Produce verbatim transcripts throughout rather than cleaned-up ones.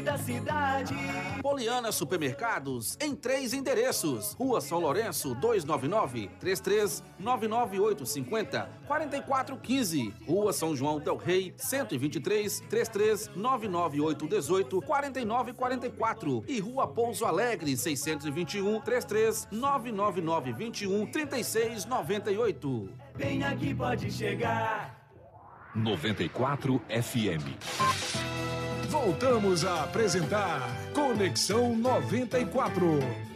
da cidade. Poliana Supermercados, em três endereços. Rua São Lourenço, duzentos e noventa e nove, trinta e três, noventa e nove oito cinquenta, quarenta e quatro quinze. Rua São João del Rei, cento e vinte e três, trinta e três, noventa e nove oito dezoito, quarenta e nove quarenta e quatro. E Rua Pouso Alegre, seiscentos e vinte e um, trinta e três, nove nove nove vinte e um, trinta e seis noventa e oito. Vem aqui, pode chegar. noventa e quatro F M. Voltamos a apresentar Conexão noventa e quatro.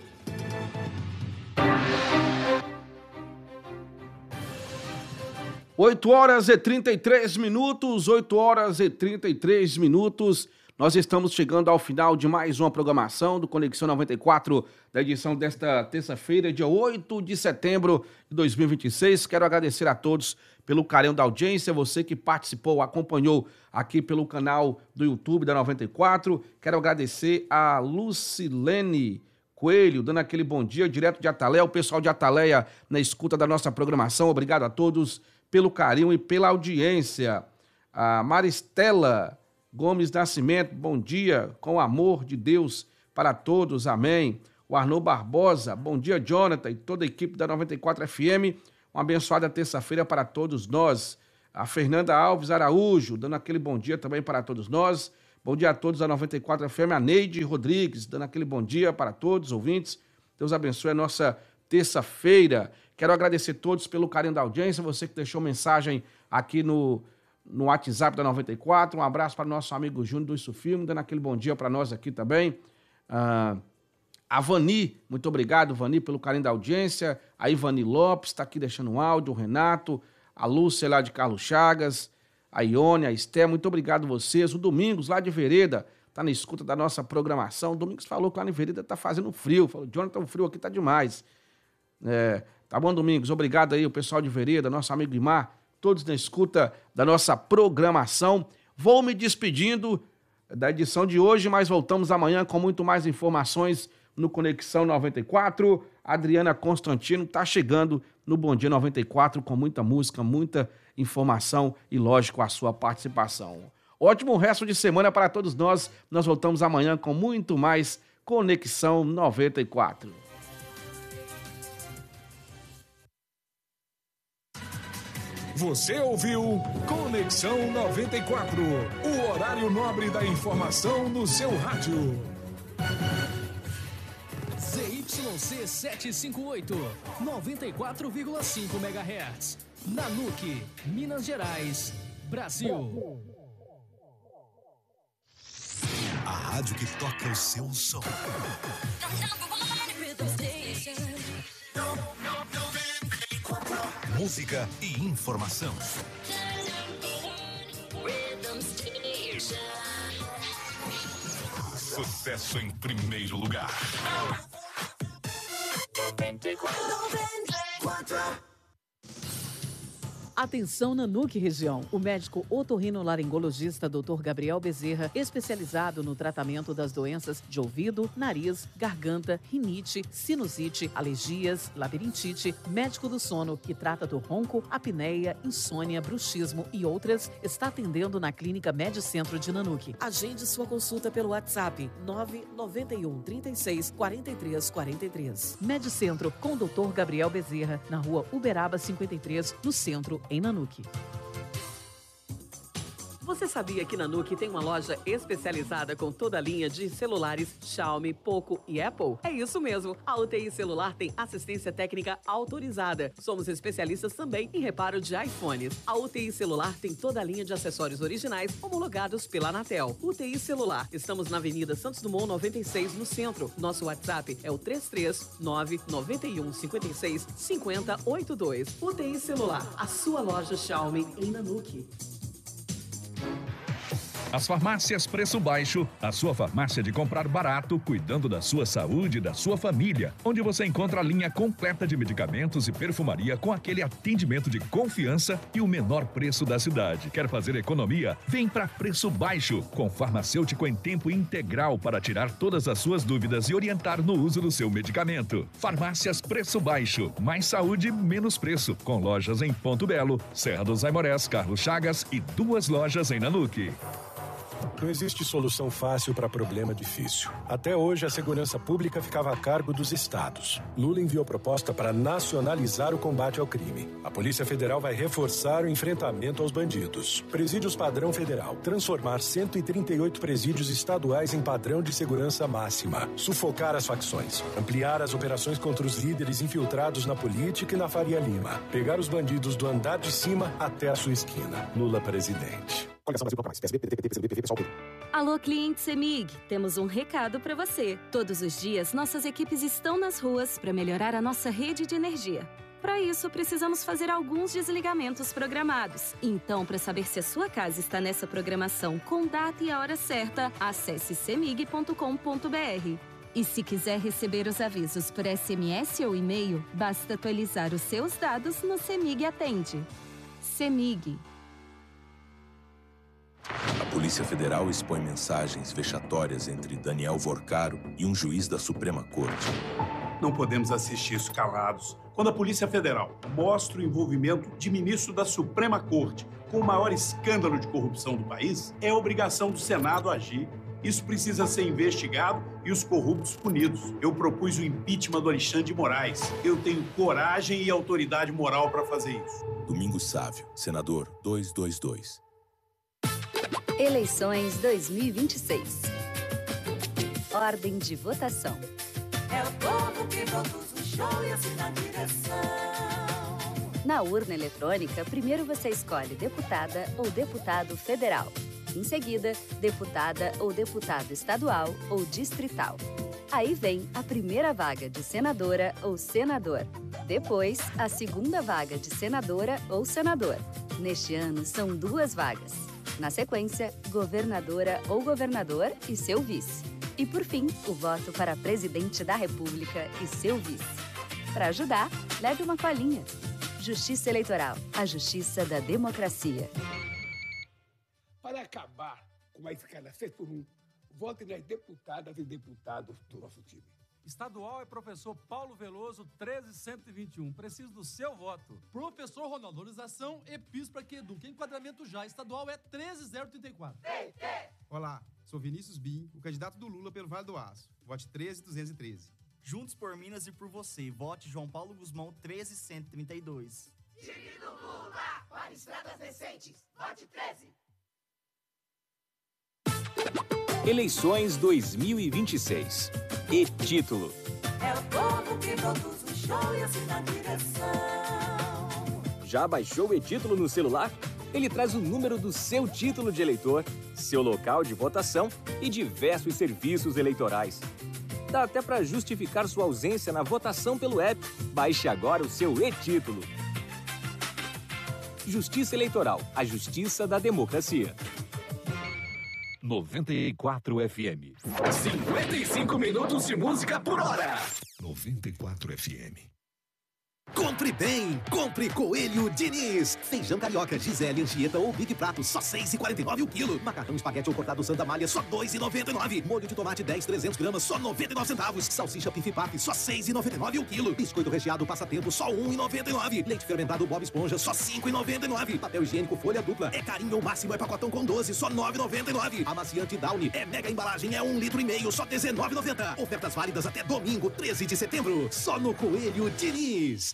oito horas e trinta e três minutos, oito horas e trinta e três minutos. Nós estamos chegando ao final de mais uma programação do Conexão noventa e quatro, da edição desta terça-feira, dia oito de setembro de dois mil e vinte e seis. Quero agradecer a todos pelo carinho da audiência, você que participou, acompanhou aqui pelo canal do YouTube da noventa e quatro. Quero agradecer a Lucilene Coelho, dando aquele bom dia direto de Ataleia, o pessoal de Ataleia na escuta da nossa programação. Obrigado a todos pelo carinho e pela audiência. A Maristela Gomes Nascimento, bom dia, com o amor de Deus para todos, amém. O Arnô Barbosa, bom dia, Jonathan e toda a equipe da noventa e quatro F M. Uma abençoada terça-feira para todos nós. A Fernanda Alves Araújo, dando aquele bom dia também para todos nós. Bom dia a todos da noventa e quatro F M. A Neide Rodrigues, dando aquele bom dia para todos os ouvintes. Deus abençoe a nossa terça-feira. Quero agradecer a todos pelo carinho da audiência. Você que deixou mensagem aqui no, no WhatsApp da noventa e quatro. Um abraço para o nosso amigo Júnior do Isso Filme, dando aquele bom dia para nós aqui também. Ah... A Vani, muito obrigado, Vani, pelo carinho da audiência. A Ivani Lopes está aqui deixando um áudio. O Renato, a Lúcia lá de Carlos Chagas, a Ione, a Esté, muito obrigado vocês. O Domingos, lá de Vereda, está na escuta da nossa programação. O Domingos falou que lá em Vereda está fazendo frio. Falou, Jonathan, o frio aqui está demais. É, tá bom, Domingos? Obrigado aí, o pessoal de Vereda, nosso amigo Imar, todos na escuta da nossa programação. Vou me despedindo da edição de hoje, mas voltamos amanhã com muito mais informações no Conexão noventa e quatro. Adriana Constantino está chegando no Bom Dia noventa e quatro com muita música, muita informação e, lógico, a sua participação. Ótimo resto de semana para todos nós. Nós voltamos amanhã com muito mais Conexão noventa e quatro. Você ouviu Conexão noventa e quatro, o horário nobre da informação no seu rádio. Z Y C setecentos e cinquenta e oito, noventa e quatro vírgula cinco megahertz. Nanuque, Minas Gerais, Brasil. A rádio que toca o seu som. Música e informação. Sucesso em primeiro lugar. Atenção Nanuque região. O médico otorrinolaringologista doutor Gabriel Bezerra, especializado no tratamento das doenças de ouvido, nariz, garganta, rinite, sinusite, alergias, labirintite, médico do sono, que trata do ronco, apneia, insônia, bruxismo e outras, está atendendo na Clínica Medicentro de Nanuque. Agende sua consulta pelo WhatsApp nove nove um, trinta e seis, quarenta e três quarenta e três. Medicentro com doutor Gabriel Bezerra, na rua Uberaba cinquenta e três, no centro, em Nanuque. Você sabia que Nanuque tem uma loja especializada com toda a linha de celulares Xiaomi, Poco e Apple? É isso mesmo, a U T I Celular tem assistência técnica autorizada. Somos especialistas também em reparo de iPhones. A U T I Celular tem toda a linha de acessórios originais homologados pela Anatel. U T I Celular, estamos na Avenida Santos Dumont noventa e seis, no centro. Nosso WhatsApp é o três três nove, nove um, cinco seis, cinco zero oito dois. U T I Celular, a sua loja Xiaomi em Nanuque. As farmácias Preço Baixo, a sua farmácia de comprar barato, cuidando da sua saúde e da sua família, onde você encontra a linha completa de medicamentos e perfumaria com aquele atendimento de confiança e o menor preço da cidade. Quer fazer economia? Vem para Preço Baixo, com farmacêutico em tempo integral para tirar todas as suas dúvidas e orientar no uso do seu medicamento. Farmácias Preço Baixo, mais saúde, menos preço, com lojas em Ponto Belo, Serra dos Aimorés, Carlos Chagas e duas lojas em Nanuque. Não existe solução fácil para problema difícil. Até hoje, a segurança pública ficava a cargo dos estados. Lula enviou proposta para nacionalizar o combate ao crime. A Polícia Federal vai reforçar o enfrentamento aos bandidos. Presídios padrão federal. Transformar cento e trinta e oito presídios estaduais em padrão de segurança máxima. Sufocar as facções. Ampliar as operações contra os líderes infiltrados na política e na Faria Lima. Pegar os bandidos do andar de cima até a sua esquina. Lula presidente. Alô, cliente CEMIG, temos um recado para você. Todos os dias, nossas equipes estão nas ruas para melhorar a nossa rede de energia. Para isso, precisamos fazer alguns desligamentos programados. Então, para saber se a sua casa está nessa programação com data e a hora certa, acesse cemig ponto com ponto br. E se quiser receber os avisos por S M S ou e-mail, basta atualizar os seus dados no CEMIG Atende. CEMIG. A Polícia Federal expõe mensagens vexatórias entre Daniel Vorcaro e um juiz da Suprema Corte. Não podemos assistir isso calados. Quando a Polícia Federal mostra o envolvimento de ministro da Suprema Corte com o maior escândalo de corrupção do país, é obrigação do Senado agir. Isso precisa ser investigado e os corruptos punidos. Eu propus o impeachment do Alexandre de Moraes. Eu tenho coragem e autoridade moral para fazer isso. Domingos Sávio, senador duzentos e vinte e dois. Eleições dois mil e vinte e seis. Ordem de votação. É o povo que produz o show e assina a direção. Na urna eletrônica, primeiro você escolhe deputada ou deputado federal. Em seguida, deputada ou deputado estadual ou distrital. Aí vem a primeira vaga de senadora ou senador. Depois, a segunda vaga de senadora ou senador. Neste ano, são duas vagas. Na sequência, governadora ou governador e seu vice. E, por fim, o voto para presidente da República e seu vice. Para ajudar, leve uma colinha. Justiça Eleitoral, a justiça da democracia. Para acabar com a escala seis por um, vote nas deputadas e deputados do nosso time. Estadual é professor Paulo Veloso, treze cento e vinte e um. Preciso do seu voto. Professor Ronaldo, valorização e piso para que eduque. Enquadramento já. Estadual é treze zero trinta e quatro. Olá, sou Vinícius Bim, o candidato do Lula pelo Vale do Aço. Vote treze duzentos e treze. Juntos por Minas e por você. Vote João Paulo Guzmão, treze cento e trinta e dois. Time do Lula, para estradas decentes. Vote treze. Eleições dois mil e vinte e seis. E título. É o povo que produz o show e assina a direção. Já baixou o e-título no celular? Ele traz o número do seu título de eleitor, seu local de votação e diversos serviços eleitorais. Dá até para justificar sua ausência na votação pelo app. Baixe agora o seu e-título. Justiça Eleitoral, a justiça da democracia. noventa e quatro F M. cinquenta e cinco minutos de música por hora. noventa e quatro F M. Compre bem, compre Coelho Diniz. Feijão carioca, Gisele, Anchieta ou Big Prato, só seis reais e quarenta e nove o quilo. Macarrão espaguete ou cortado Santa Malha, só dois reais e noventa e nove. Molho de tomate dez, trezentos gramas, só noventa e nove centavos. Salsicha Pif Paf, só seis reais e noventa e nove o quilo. Biscoito recheado Passatempo, só um real e noventa e nove. Leite fermentado Bob Esponja, só cinco reais e noventa e nove. Papel higiênico Folha Dupla, é carinho máximo, é pacotão com doze, só nove reais e noventa e nove. Amaciante Downy, é mega embalagem, é um litro e meio, só dezenove reais e noventa. Ofertas válidas até domingo, treze de setembro, só no Coelho Diniz.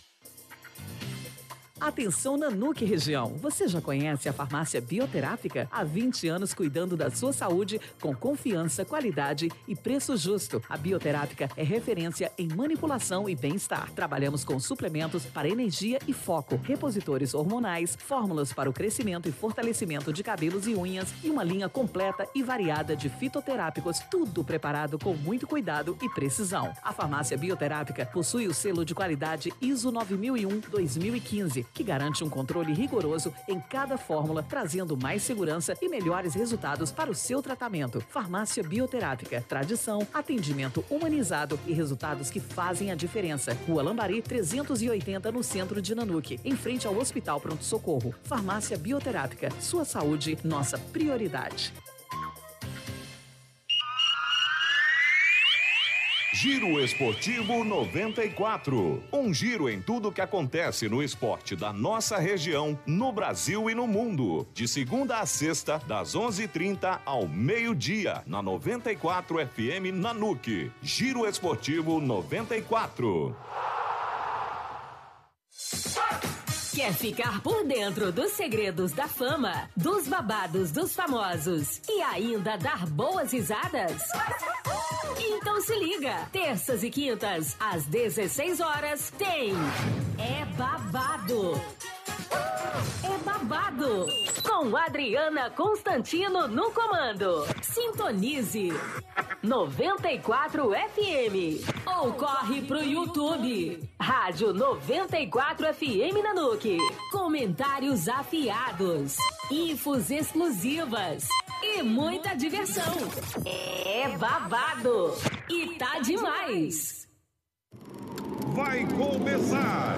Atenção Nanuque região. Você já conhece a farmácia Bioterápica? Há vinte anos cuidando da sua saúde com confiança, qualidade e preço justo. A Bioterápica é referência em manipulação e bem-estar. Trabalhamos com suplementos para energia e foco, repositores hormonais, fórmulas para o crescimento e fortalecimento de cabelos e unhas e uma linha completa e variada de fitoterápicos, tudo preparado com muito cuidado e precisão. A farmácia Bioterápica possui o selo de qualidade I S O nove mil e um dois mil e quinze, que garante um controle rigoroso em cada fórmula, trazendo mais segurança e melhores resultados para o seu tratamento. Farmácia Bioterápica, tradição, atendimento humanizado e resultados que fazem a diferença. Rua Lambari, trezentos e oitenta, no centro de Nanuque, em frente ao Hospital Pronto Socorro. Farmácia Bioterápica, sua saúde, nossa prioridade. Giro Esportivo noventa e quatro. Um giro em tudo que acontece no esporte da nossa região, no Brasil e no mundo. De segunda a sexta, das onze e trinta ao meio-dia, na noventa e quatro F M Nanuque. Giro Esportivo noventa e quatro. Quer ficar por dentro dos segredos da fama, dos babados dos famosos e ainda dar boas risadas? Então se liga, terças e quintas, às dezesseis horas, tem É Babado. É Babado, com Adriana Constantino no comando. Sintonize noventa e quatro F M ou corre pro YouTube. Rádio noventa e quatro F M Nanuque. Comentários afiados, infos exclusivas e muita diversão. É Babado e tá demais. Vai começar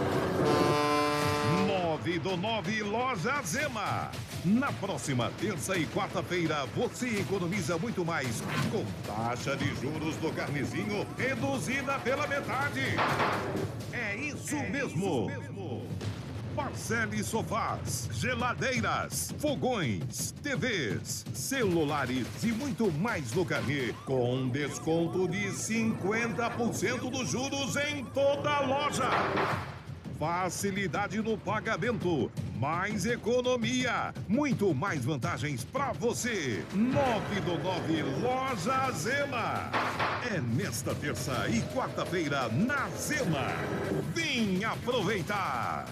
nove do nove Loja Zema. Na próxima terça e quarta-feira, você economiza muito mais com taxa de juros do carnezinho reduzida pela metade. É isso é mesmo. Isso mesmo. Parcele sofás, geladeiras, fogões, T Vs, celulares e muito mais no carnê, com desconto de cinquenta por cento dos juros em toda a loja. Facilidade no pagamento, mais economia, muito mais vantagens para você. nove do nove Loja Zema. É nesta terça e quarta-feira na Zema. Vem aproveitar.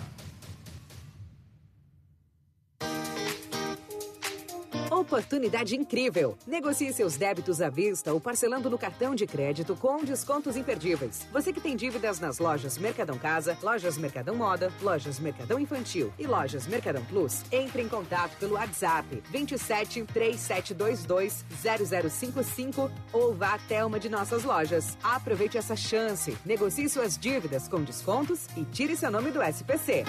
Oportunidade incrível! Negocie seus débitos à vista ou parcelando no cartão de crédito com descontos imperdíveis. Você que tem dívidas nas lojas Mercadão Casa, lojas Mercadão Moda, lojas Mercadão Infantil e lojas Mercadão Plus, entre em contato pelo WhatsApp vinte e sete, três sete dois dois, zero zero cinco cinco ou vá até uma de nossas lojas. Aproveite essa chance. Negocie suas dívidas com descontos e tire seu nome do S P C.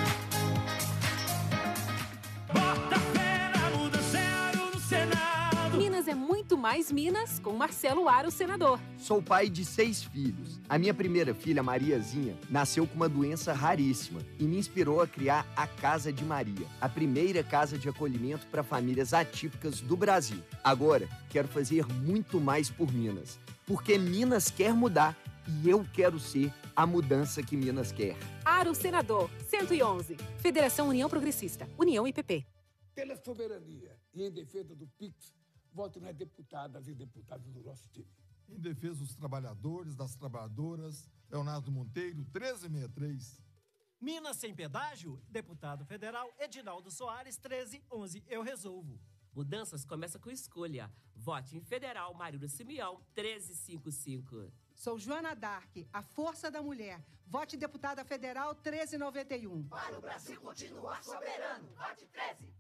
Minas é muito mais Minas com Marcelo Aro, senador. Sou pai de seis filhos. A minha primeira filha, Mariazinha, nasceu com uma doença raríssima e me inspirou a criar a Casa de Maria, a primeira casa de acolhimento para famílias atípicas do Brasil. Agora, quero fazer muito mais por Minas, porque Minas quer mudar e eu quero ser a mudança que Minas quer. Aro, senador, cento e onze. Federação União Progressista, União I P P. Pela soberania e em defesa do Pix, voto nas deputadas e deputados do nosso time. Em defesa dos trabalhadores, das trabalhadoras, Leonardo Monteiro, treze sessenta e três. Minas sem pedágio, deputado federal Edinaldo Soares, treze onze, eu resolvo. Mudanças começa com escolha. Vote em Federal Marília Simeão, treze cinquenta e cinco. Sou Joana Dark, a força da mulher. Vote deputada federal treze noventa e um. Para o Brasil continuar soberano, vote treze.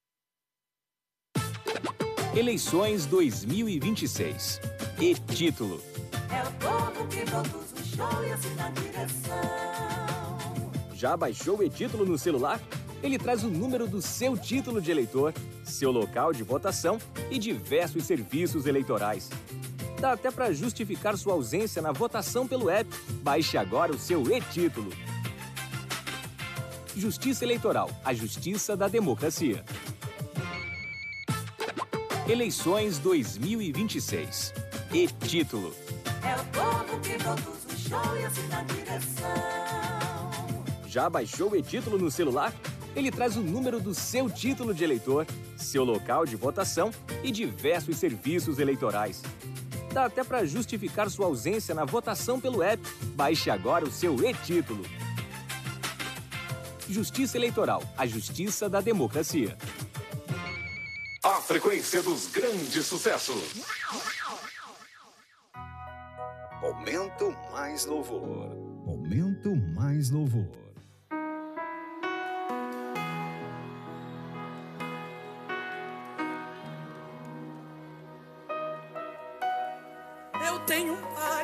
Eleições dois mil e vinte e seis. E título. É o povo que produz o show e assina a direção. Já baixou o e-título no celular? Ele traz o número do seu título de eleitor, seu local de votação e diversos serviços eleitorais. Dá até para justificar sua ausência na votação pelo app. Baixe agora o seu e-título. Justiça Eleitoral, a justiça da democracia. Eleições dois mil e vinte e seis. E título. É o povo que produz o show e assina a direção. Já baixou o e-título no celular? Ele traz o número do seu título de eleitor, seu local de votação e diversos serviços eleitorais. Dá até para justificar sua ausência na votação pelo app. Baixe agora o seu e-título. Justiça Eleitoral, a justiça da democracia. A frequência dos grandes sucessos. Aumento mais louvor. Aumento mais louvor. Eu tenho um pai